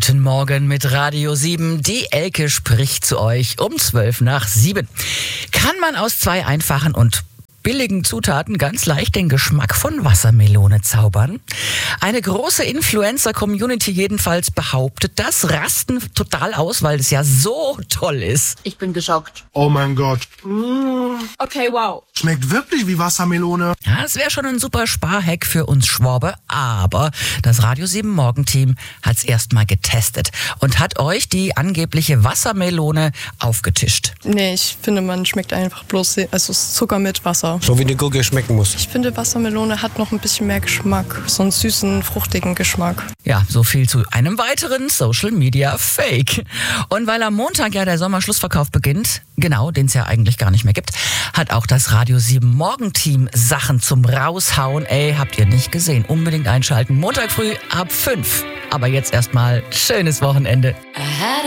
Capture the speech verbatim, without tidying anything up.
Guten Morgen mit Radio sieben. Die Elke spricht zu euch um zwölf nach sieben. Kann man aus zwei einfachen und billigen Zutaten ganz leicht den Geschmack von Wassermelone zaubern? Eine große Influencer-Community jedenfalls behauptet das, rasten total aus, weil es ja so toll ist. Ich bin geschockt. Oh mein Gott. Mmh. Okay, wow. Schmeckt wirklich wie Wassermelone. Ja, es wäre schon ein super Sparhack für uns Schwabe, aber das Radio sieben Morgenteam hat es erstmal getestet und hat euch die angebliche Wassermelone aufgetischt. Nee, ich finde, man schmeckt einfach bloß, also es ist Zucker mit Wasser. So wie die Gurke schmecken muss. Ich finde, Wassermelone hat noch ein bisschen mehr Geschmack. So einen süßen, fruchtigen Geschmack. Ja, so viel zu einem weiteren Social Media Fake. Und weil am Montag ja der Sommerschlussverkauf beginnt, genau, den es ja eigentlich gar nicht mehr gibt, hat auch das Radio sieben Morgenteam Sachen zum Raushauen. Ey, habt ihr nicht gesehen? Unbedingt einschalten. Montag früh ab fünf. Aber jetzt erstmal schönes Wochenende.